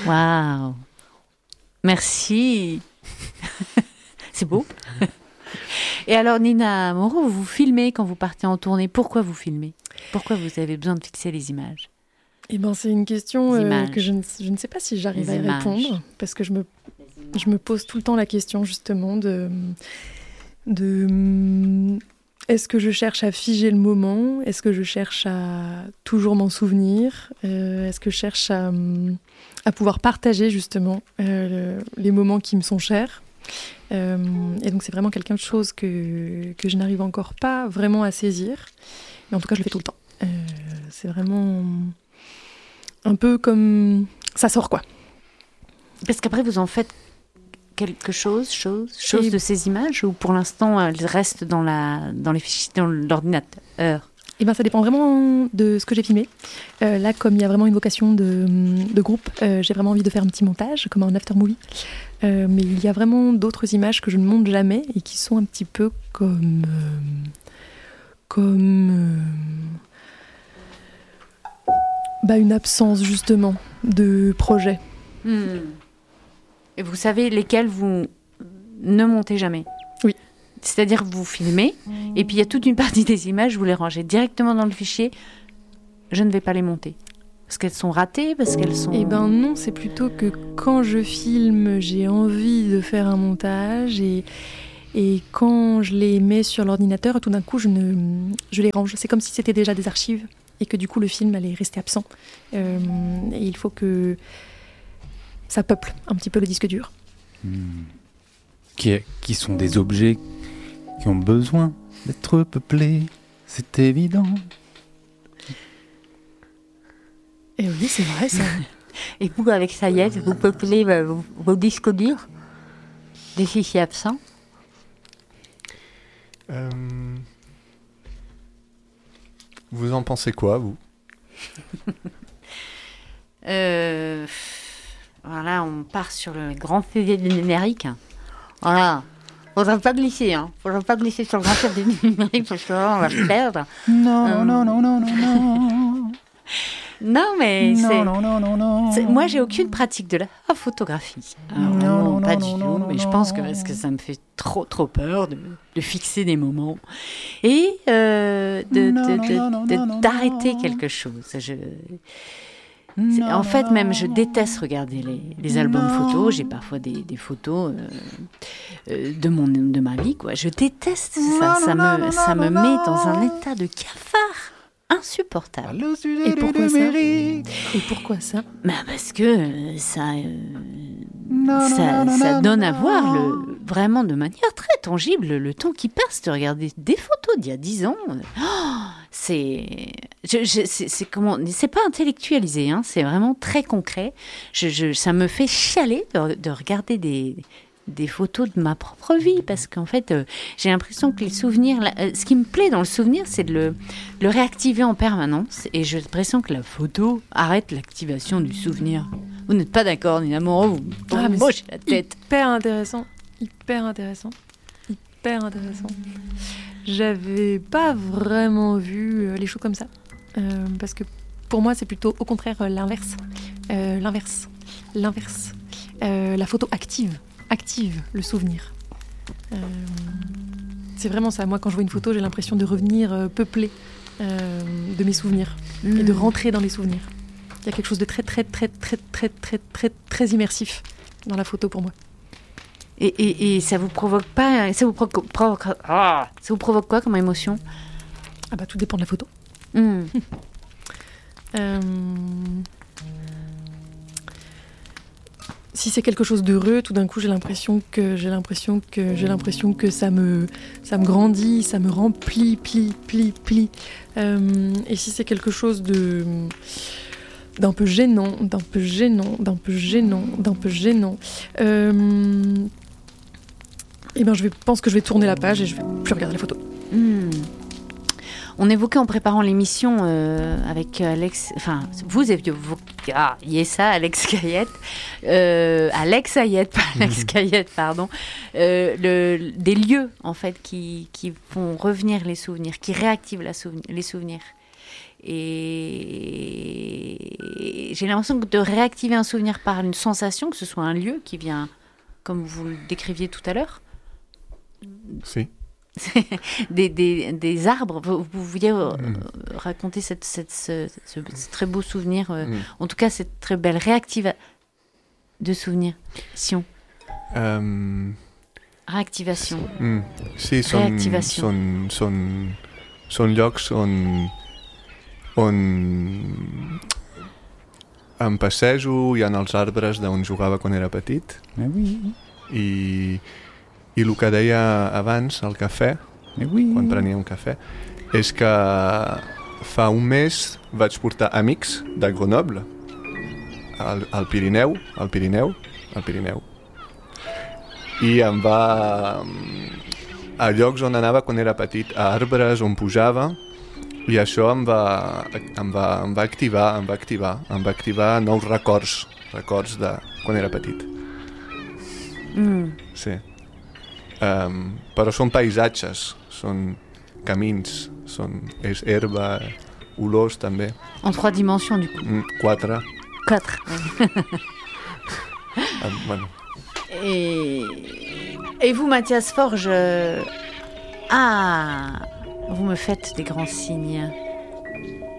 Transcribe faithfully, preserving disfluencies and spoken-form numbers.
Waouh. Merci. C'est beau. Et alors, Nina Moreau, vous filmez quand vous partez en tournée. Pourquoi vous filmez ? Pourquoi vous avez besoin de fixer les images ? Eh ben, c'est une question euh, que je ne, je ne sais pas si j'arrive les à y images. répondre, parce que je me, je me pose tout le temps la question, justement, de, de est-ce que je cherche à figer le moment ? Est-ce que je cherche à toujours m'en souvenir ? euh, Est-ce que je cherche à, à pouvoir partager, justement, euh, les moments qui me sont chers ? Euh, et donc c'est vraiment quelque chose que, que je n'arrive encore pas vraiment à saisir, mais en tout cas je le fais tout le temps. Euh, c'est vraiment un peu comme ça sort quoi. Parce qu'après vous en faites quelque chose, chose, chose et... de ces images, ou pour l'instant elles restent dans la, dans les fichiers, dans l'ordinateur ? Eh ben, ça dépend vraiment de ce que j'ai filmé. Euh, là, comme il y a vraiment une vocation de, de groupe, euh, j'ai vraiment envie de faire un petit montage, comme un after-movie. Euh, mais il y a vraiment d'autres images que je ne monte jamais et qui sont un petit peu comme... Euh, comme... Euh, bah, une absence, justement, de projet. Hmm. Et vous savez lesquels vous ne montez jamais ? Oui. C'est-à-dire que vous filmez, et puis il y a toute une partie des images, vous les rangez directement dans le fichier. Je ne vais pas les monter. Parce qu'elles sont ratées, parce qu'elles sont... Eh ben non, c'est plutôt que quand je filme, j'ai envie de faire un montage, et, et quand je les mets sur l'ordinateur, tout d'un coup, je, ne, je les range. C'est comme si c'était déjà des archives, et que du coup, le film allait rester absent. Euh, et il faut que ça peuple un petit peu le disque dur. Mmh. Qui, qui sont des objets qui ont besoin d'être peuplés, c'est évident. Et oui, c'est vrai ça. Et vous, avec Sayed, vous peuplez vos, vos disques durs des fichiers absents ? euh... Vous en pensez quoi, vous ? euh... Voilà, on part sur le grand sujet du numérique. Voilà. Faudra pas glisser, hein. Faudra pas glisser sur le grand sujet du numérique parce que là, on va se perdre. Non, euh... non, non, non, non, non. Non, mais non, c'est... Non, non, non, non. C'est... Moi, j'ai aucune pratique de la photographie. Alors, non, non, non, pas non, du non, tout. Non, mais non, je pense que parce que ça me fait trop, trop peur de, de fixer des moments et euh, de, non, de, de, non, non, de, non, d'arrêter non. quelque chose. Je... Non, en fait, non, même, je déteste regarder les, les albums non. photos. J'ai parfois des, des photos euh, euh, de, mon, de ma vie, quoi. Je déteste non, ça. Non, ça non, me, non, ça non, me non, met non. dans un état de cafard insupportable. Et pourquoi ça ? Et pourquoi ça ? Bah parce que ça, euh, non, ça, non, non, ça non, donne non, à voir le, vraiment de manière très tangible le temps qui passe de regarder des photos d'il y a dix ans. Oh, c'est, je, je, c'est, c'est comment, c'est pas intellectualisé, hein, c'est vraiment très concret. Je, je, ça me fait chialer de, de regarder des des photos de ma propre vie, parce qu'en fait, euh, j'ai l'impression que les souvenirs... Là, euh, ce qui me plaît dans le souvenir, c'est de le, le réactiver en permanence, et j'ai l'impression que la photo arrête l'activation du souvenir. Vous n'êtes pas d'accord, Nina Moreau, vous ah, me mochez la tête. Hyper intéressant, hyper intéressant, hyper intéressant. J'avais pas vraiment vu euh, les choses comme ça, euh, parce que pour moi, c'est plutôt au contraire euh, l'inverse. Euh, l'inverse, l'inverse. Euh, la photo active. active le souvenir. Euh, c'est vraiment ça. Moi, quand je vois une photo, j'ai l'impression de revenir euh, peuplée euh, de mes souvenirs mmh. et de rentrer dans les souvenirs. Il y a quelque chose de très, très, très, très, très, très, très, très immersif dans la photo pour moi. Et, et, et ça vous provoque pas... Ça vous provoque, provoque, ah, ça vous provoque quoi comme émotion ? Ah bah, tout dépend de la photo. Mmh. euh... Si c'est quelque chose d'heureux, tout d'un coup, j'ai l'impression que j'ai l'impression que j'ai l'impression que ça me ça me grandit, ça me remplit, plie, plie, plie. Euh, et si c'est quelque chose de d'un peu gênant, d'un peu gênant, d'un peu gênant, d'un peu gênant, euh, et ben je vais pense que je vais tourner la page et je vais plus regarder la photo. Mmh. On évoquait en préparant l'émission euh, avec Alex, enfin vous aviez vous, ah, Yessa, Alex Cayette, euh, Alex Ayette, pas Alex Cayette, pardon, euh, le, des lieux en fait qui, qui font revenir les souvenirs, qui réactivent la souvenir, les souvenirs. Et j'ai l'impression de réactiver un souvenir par une sensation, que ce soit un lieu qui vient, comme vous le décriviez tout à l'heure. Si. des, des, des arbres. Vous, vous vouliez euh, Mm. raconter cette, cette, ce, ce, ce très beau souvenir, euh, Mm. en tout cas cette très belle réactive de souvenirs. Sion. Um, Réactivation. mm, sí, són, Reactivació. són, són, són llocs on, on em passejo, hi ha els arbres d'on jugava quan era petit, Mais oui, i, i el que deia abans, el cafè, mais oui. quan prenia un cafè, és que fa un mes vaig portar amics de Grenoble al, al Pirineu, al Pirineu, al Pirineu, i em va a llocs on anava quan era petit, a arbres on pujava, i això em va, em va, em va activar, em va activar, em va activar nous records, records de quan era petit. Mm. Sí. Um, però són paisatges, són camins, són, és herba, olors també. En trois dimensions, du coup. Mm, quatre. Quatre. Um, bueno. Et, et vous, Mathias Forge, euh, ah, vous me faites des grands signes.